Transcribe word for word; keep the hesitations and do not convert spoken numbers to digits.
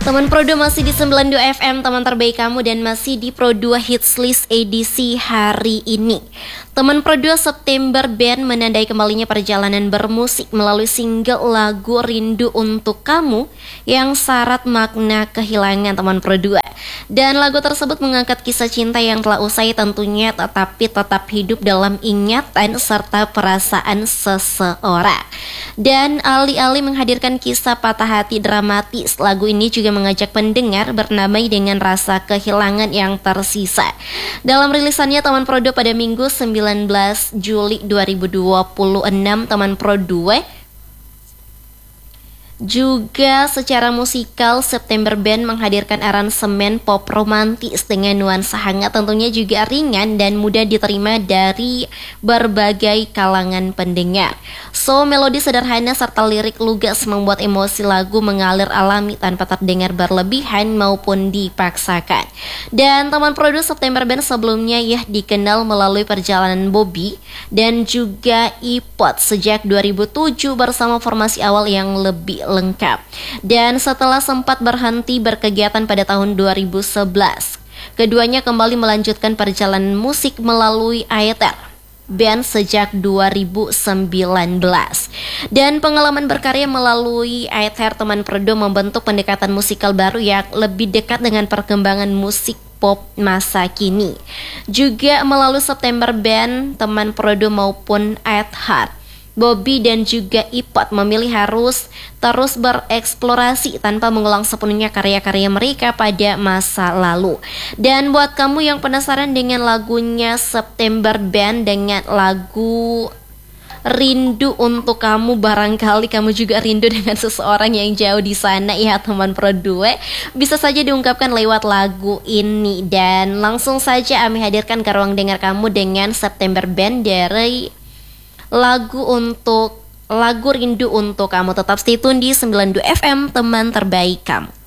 Teman Pro dua masih di sembilan puluh dua F M, teman terbaik kamu, dan masih di Pro dua Hits List edisi hari ini. Teman Pro dua, September Band menandai kembalinya perjalanan bermusik melalui single lagu Rindu Untuk Kamu yang syarat makna kehilangan, teman Pro dua. Dan lagu tersebut mengangkat kisah cinta yang telah usai tentunya, tetapi tetap hidup dalam ingatan serta perasaan seseorang. Dan alih-alih menghadirkan kisah patah hati dramatis, lagu ini juga mengajak pendengar bernamai dengan rasa kehilangan yang tersisa. Dalam rilisannya teman Pro dua pada Minggu sembilan belas Juli dua ribu dua puluh enam, teman Pro dua juga secara musikal September Band menghadirkan aransemen pop romantis dengan nuansa hangat, tentunya juga ringan dan mudah diterima dari berbagai kalangan pendengar. So, melodi sederhana serta lirik lugas membuat emosi lagu mengalir alami tanpa terdengar berlebihan maupun dipaksakan. Dan teman Pro dua, September Band sebelumnya ya dikenal melalui perjalanan Bobby dan juga Ipot sejak dua ribu tujuh bersama formasi awal yang lebih lengkap. Dan setelah sempat berhenti berkegiatan pada tahun dua ribu sebelas, keduanya kembali melanjutkan perjalanan musik melalui Aether Band sejak dua ribu sembilan belas. Dan pengalaman berkarya melalui Aether, teman Pro dua membentuk pendekatan musikal baru yang lebih dekat dengan perkembangan musik pop masa kini. Juga melalui September Band, teman Pro dua maupun Aether, Bobby dan juga Ipot memilih harus terus bereksplorasi tanpa mengulang sepenuhnya karya-karya mereka pada masa lalu. Dan buat kamu yang penasaran dengan lagunya September Band dengan lagu Rindu Untuk Kamu, barangkali kamu juga rindu dengan seseorang yang jauh di sana ya teman Pro dua, bisa saja diungkapkan lewat lagu ini. Dan langsung saja Ami hadirkan ke ruang dengar kamu dengan September Band dari lagu untuk lagu Rindu Untuk Kamu. Tetap stay tune di sembilan puluh dua F M, teman terbaik kamu.